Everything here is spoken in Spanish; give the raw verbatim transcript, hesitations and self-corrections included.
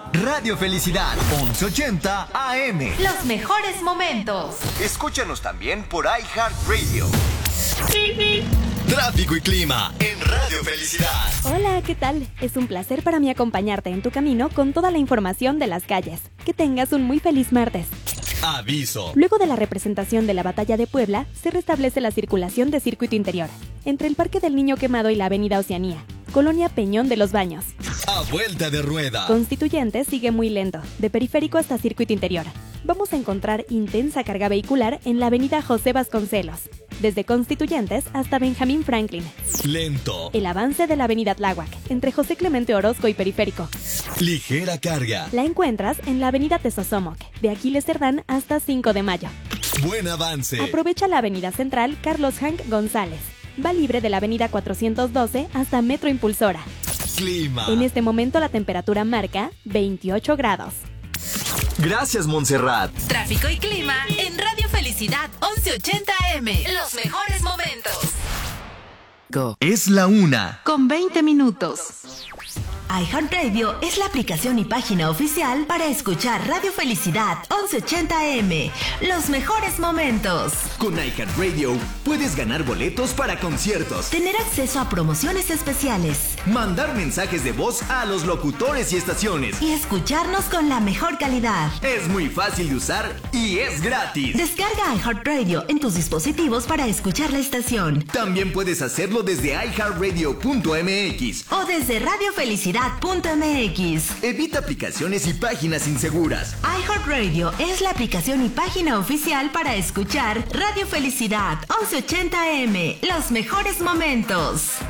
Radio Felicidad, once ochenta A M. Los mejores momentos. Escúchanos también por iHeartRadio. Tráfico y clima en Radio Felicidad. Hola, ¿qué tal? Es un placer para mí acompañarte en tu camino con toda la información de las calles. Que tengas un muy feliz martes. Aviso. Luego de la representación de la Batalla de Puebla, se restablece la circulación de circuito interior entre el Parque del Niño Quemado y la Avenida Oceanía, Colonia Peñón de los Baños. A vuelta de rueda. Constituyente sigue muy lento, de periférico hasta circuito interior. Vamos a encontrar intensa carga vehicular en la Avenida José Vasconcelos, desde Constituyentes hasta Benjamín Franklin. Lento. El avance de la Avenida Tláhuac, entre José Clemente Orozco y Periférico. Ligera carga. La encuentras en la Avenida Tezosomoc, de Aquiles Cerdán hasta cinco de mayo. Buen avance. Aprovecha la Avenida Central Carlos Hank González. Va libre de la Avenida cuatrocientos doce hasta Metro Impulsora. Clima. En este momento la temperatura marca veintiocho grados. Gracias, Montserrat. Tráfico y clima en Radio Felicidad once ochenta A M. Los mejores momentos. Go. Es la una. Con veinte minutos. iHeartRadio es la aplicación y página oficial para escuchar Radio Felicidad once ochenta A M. Los mejores momentos. Con iHeartRadio puedes ganar boletos para conciertos, Tener acceso a promociones especiales mandar mensajes de voz a los locutores y estaciones. y escucharnos con la mejor calidad. Es muy fácil de usar y es gratis. Descarga iHeartRadio en tus dispositivos para escuchar la estación También puedes hacerlo desde i heart radio punto m x. o desde radio felicidad punto m x. Evita aplicaciones y páginas inseguras. iHeartRadio es la aplicación y página oficial para escuchar Radio Felicidad once ochenta A M. Los mejores momentos.